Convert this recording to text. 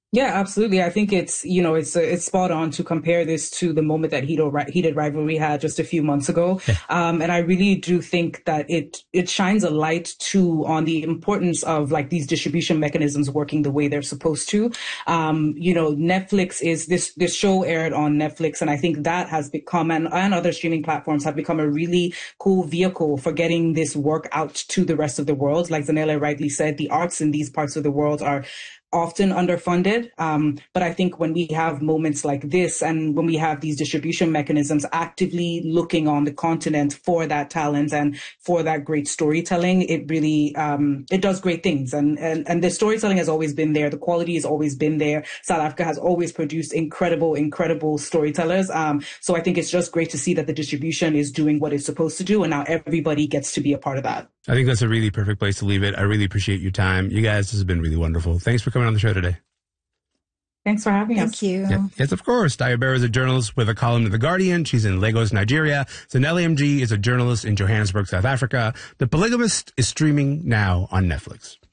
Yeah, absolutely. I think it's spot on to compare this to the moment that Heated Rivalry had just a few months ago. Yeah. And I really do think that it shines a light too on the importance of like these distribution mechanisms working the way they're supposed to. Netflix is this show aired on Netflix, and I think that has become and other streaming platforms have become a really cool vehicle for getting this work out to the rest of the world. Like Zanella rightly said, the arts in these parts of the world are often underfunded. But I think when we have moments like this and when we have these distribution mechanisms actively looking on the continent for that talent and for that great storytelling, it really it does great things. And the storytelling has always been there. The quality has always been there. South Africa has always produced incredible storytellers. So I think it's just great to see that the distribution is doing what it's supposed to do, and now everybody gets to be a part of that. I think that's a really perfect place to leave it. I really appreciate your time. You guys, this has been really wonderful. Thanks for coming on the show today. Thanks for having us. Thank you. Yeah. Yes, of course. Daya Bear is a journalist with a column in The Guardian. She's in Lagos, Nigeria. Zanele MG is a journalist in Johannesburg, South Africa. The Polygamist is streaming now on Netflix.